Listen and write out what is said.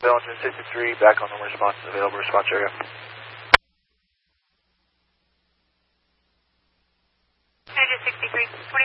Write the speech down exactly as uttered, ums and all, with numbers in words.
Belgian sixty-three, back on the response, available response area. Energy sixty-three, twenty